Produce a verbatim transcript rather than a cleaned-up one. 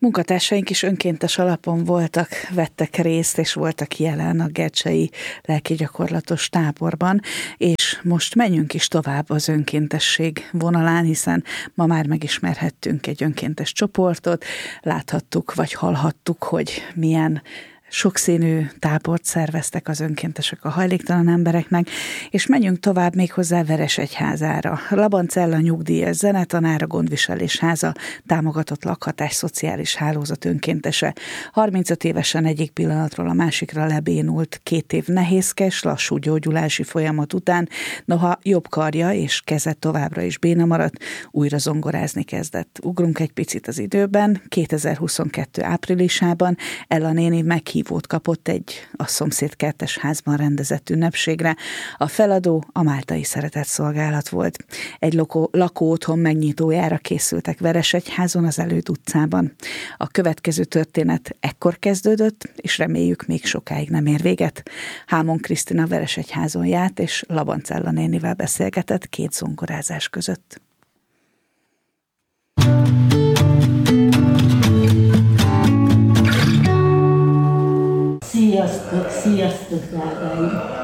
Munkatársaink is önkéntes alapon voltak, vettek részt, és voltak jelen a gercsei lelkigyakorlatos táborban, és most menjünk is tovább az önkéntesség vonalán, hiszen ma már megismerhettünk egy önkéntes csoportot, láthattuk, vagy hallhattuk, hogy milyen sokszínű tábort szerveztek az önkéntesek a hajléktalan embereknek, és menjünk tovább még hozzá Veresegyházára. Labancella nyugdíjas zenetanár, a Gondviselés Háza támogatott lakhatás szociális hálózat önkéntese. harmincöt évesen egyik pillanatról a másikra lebénult, két év nehézkes, lassú gyógyulási folyamat után, noha jobb karja és keze továbbra is béna maradt, újra zongorázni kezdett. Ugrunk egy picit az időben, kétezer-huszonkettő áprilisában Ella néni meghívott Hívót kapott egy a szomszéd kertes házban rendezett ünnepségre. A feladó a máltai szeretetszolgálat volt. Egy lakó, lakóotthon megnyitójára készültek Veresegyházon, az Előd utcában. A következő történet ekkor kezdődött, és reméljük még sokáig nem ér véget. Hámon Krisztina Veresegyházon járt, és Labancella nénivel beszélgetett két zongorázás között. Sziasztok, sziasztok, drágáim!